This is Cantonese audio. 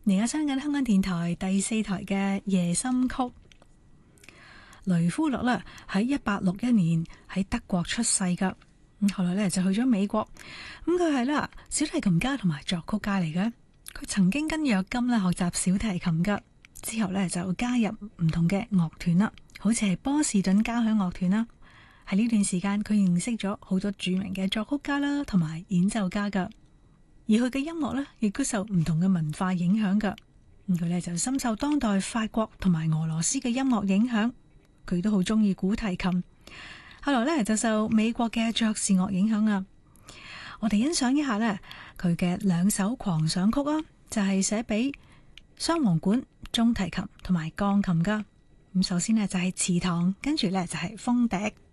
而家收緊香港電台第4台嘅夜心曲。雷夫勒咧喺1861年喺德國出世噶，咁後來咧就去咗美國。咁佢係啦小提琴家同埋作曲家嚟嘅。佢曾經跟約金咧學習小提琴噶，之後咧就加入唔同嘅樂團啦，好似係波士頓交響樂團啦。喺呢段時間，佢認識咗好多著名嘅作曲家啦，同埋演奏家噶。而佢嘅音樂呢，亦都受唔同嘅文化影響噶。佢呢就深受當代法國同埋俄羅斯嘅音樂影響。佢都好中意古提琴。後來呢，就受美國嘅爵士樂影響啊。我哋欣賞一下呢，佢嘅2首狂想曲啊，就係寫俾雙簧管、中提琴同埋鋼琴噶。咁首先呢，就係池塘，跟住呢，就係風笛。